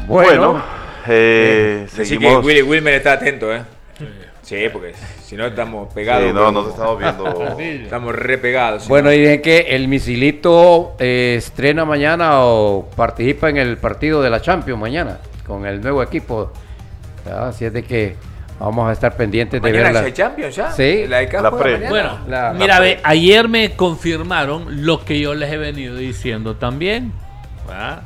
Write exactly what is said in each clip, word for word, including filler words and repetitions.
Bueno, Bueno, eh, Así que seguimos. Willy Wilmer está atento, ¿eh? Sí, porque si no estamos pegados. Sí, no, pero- nos estamos viendo. Estamos re pegados. si Bueno, no. y dicen que el misilito eh, estrena mañana o participa en el partido de la Champions mañana con el nuevo equipo. ¿Verdad? Así es de que vamos a estar pendientes de ¿Mañana verla. es el Champions ya? Sí. ¿La de K La juega pre. mañana? Bueno, La- mira, la- ve, ayer me confirmaron lo que yo les he venido diciendo también, ¿verdad?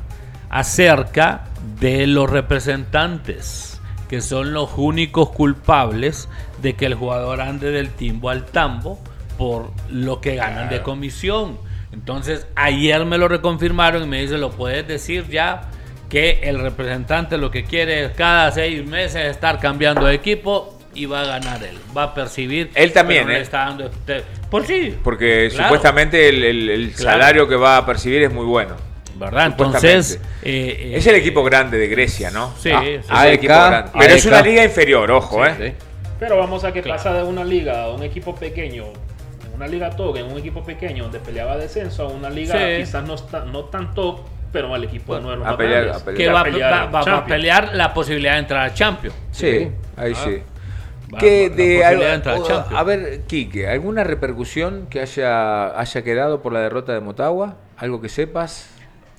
Acerca de los representantes, que son los únicos culpables de que el jugador ande del timbo al tambo por lo que ganan de comisión. Entonces, ayer me lo reconfirmaron y me dice, lo puedes decir ya, que el representante lo que quiere es cada seis meses estar cambiando de equipo y va a ganar él, va a percibir. Él también, pero no le ¿eh? está dando, te- por sí, Porque Claro. supuestamente el, el- el Claro. salario que va a percibir es muy bueno. ¿verdad? Supuestamente. Entonces, eh, eh, Es el equipo grande de Grecia, ¿no? Sí, Ah, sí. es el A E K, equipo grande. Pero es A E K. una liga inferior, ojo, ¿eh? Sí. Pero vamos a que Claro. pasa de una liga a un equipo pequeño, en una liga top, en un equipo pequeño donde peleaba descenso, a una liga Sí. quizás no, está, no tan top, pero el equipo de nueve a más pelear- grandes. a pelear. que va, pelear va- va- va a Champions. pelear la posibilidad de entrar a Champions. Sí, ahí Ah. sí. Va- Que va- la de, posibilidad algo- de entrar a o- Champions. a ver, Quique, ¿alguna repercusión que haya, haya quedado por la derrota de Motagua? ¿Algo que sepas?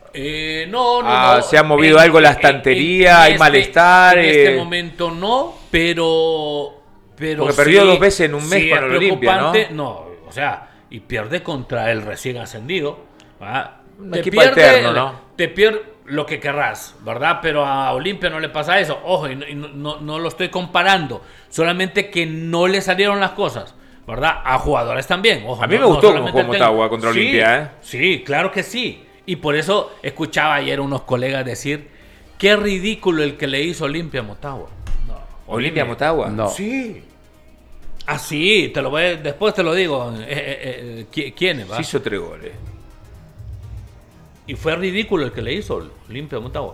Eh, no, no, Ah, no. ¿se ha movido algo la estantería? ¿Hay malestar? En este Eh, momento no, pero. pero Porque perdió sí- dos veces en un mes sí con es el Olimpia, ¿no? preocupante. No, o sea, y pierde contra el recién ascendido. ¿verdad? Un Te equipo pierde- alterno, ¿no? Te pierde lo que querrás, ¿verdad? Pero a Olimpia no le pasa eso. Ojo, y no, y no- no- no lo estoy comparando. Solamente que no le salieron las cosas, ¿verdad? A jugadores también. Ojo, A mí no- me no gustó solamente cómo jugó tengo- Motagua contra Sí, Olimpia, ¿eh? Sí, claro que sí. Y por eso escuchaba ayer unos colegas decir, qué ridículo el que le hizo Olimpia a Motagua. ¿Olimpia Motagua? No. Sí. Ah, sí, te lo voy, después te lo digo. eh, eh, eh, ¿qui- ¿Quiénes? va? Sí hizo tres goles. Y fue ridículo el que le hizo Olimpia a Motagua.